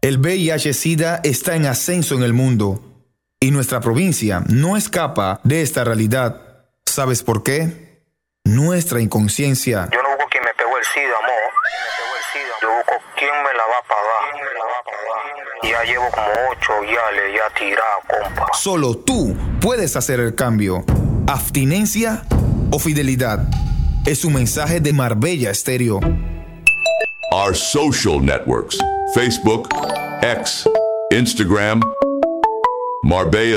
El VIH-Sida está en ascenso en el mundo y nuestra provincia no escapa de esta realidad. ¿Sabes por qué? Nuestra inconsciencia. Yo no busco quien me pegó el SIDA, amor. Yo busco quién me la va a pagar. Ya llevo como 8 yales ya tirado, compa. Solo tú puedes hacer el cambio. Abstinencia o fidelidad. Es un mensaje de Marbella Estéreo. Our social networks: Facebook, X, Instagram, Marbella